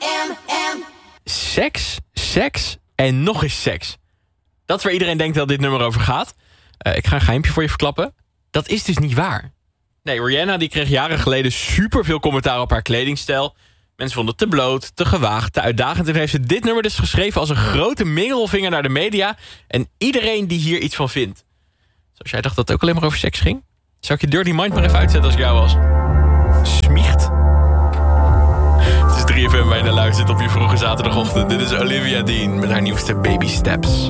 Seks, seks en nog eens seks. Dat is waar iedereen denkt dat dit nummer over gaat. Ik ga een geheimpje voor je verklappen. Dat is dus niet waar. Nee, Rihanna die kreeg jaren geleden superveel commentaar op haar kledingstijl. Mensen vonden het te bloot, te gewaagd, te uitdagend. En heeft ze dit nummer dus geschreven als een grote middelvinger naar de media. En iedereen die hier iets van vindt. Zoals jij dacht dat het ook alleen maar over seks ging? Zou ik je Dirty Mind maar even uitzetten als ik jou was? Smiecht. Het is 3FM waar je naar luistert op je vroege zaterdagochtend. Dit is Olivia Dean met haar nieuwste Baby Steps.